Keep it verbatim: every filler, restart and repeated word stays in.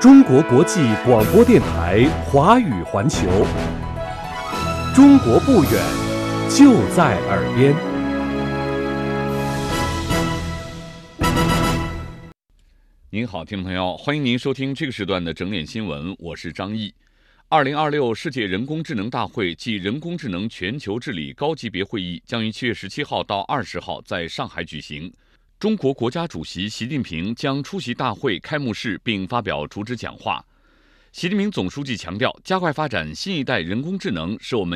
中国国际广播电台华语环球，中国不远，就在耳边。 您好，听众朋友，欢迎您收听这个时段的整点新闻，我是张毅。二零二六世界人工智能大会暨人工智能全球治理高级别会议将于七月十七号到二十号在上海举行。中国国家主席习近平将出席大会开幕式并发表主旨讲话。习近平总书记强调，加快发展新一代人工智能是我们